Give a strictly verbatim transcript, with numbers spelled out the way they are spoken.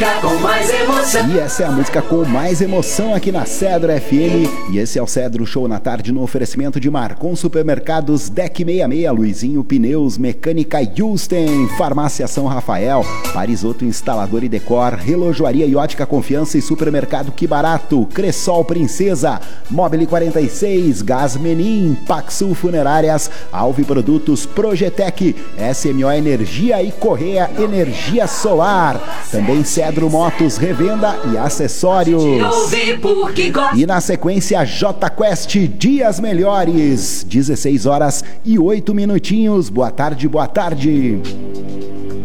Com mais emoção. E essa é a música com mais emoção aqui na Cedro F M. E esse é o Cedro Show na tarde no oferecimento de Marcon Supermercados, Deck sessenta e seis, Luizinho Pneus, Mecânica Yusten, Farmácia São Rafael, Parisoto Instalador e Decor, Relojoaria e Ótica Confiança e Supermercado Que Barato, Cressol Princesa, Mobile quarenta e seis, Gás Menin, Paxul Funerárias, Alve Produtos, Projetec, S M O Energia e Correia Energia Solar. Também Cedro Motos, revenda e acessórios. E na sequência, J Quest, Dias Melhores, dezesseis horas e oito minutinhos. Boa tarde, boa tarde.